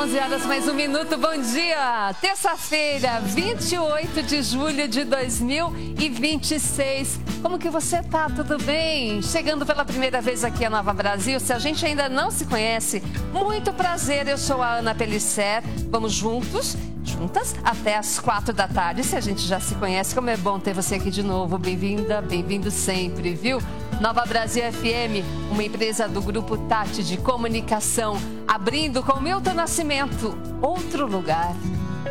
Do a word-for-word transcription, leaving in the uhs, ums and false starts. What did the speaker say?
onze horas mais um minuto, bom dia! Terça-feira, vinte e oito de julho de dois mil e vinte e seis. Como que você tá? Tudo bem? Chegando pela primeira vez aqui a Nova Brasil, se a gente ainda não se conhece, muito prazer, eu sou a Ana Pellicer. Vamos juntos, juntas, até as quatro da tarde, se a gente já se conhece. Como é bom ter você aqui de novo, bem-vinda, bem-vindo sempre, viu? Nova Brasil F M, uma empresa do Grupo Tati de Comunicação, abrindo com Milton Nascimento, outro lugar.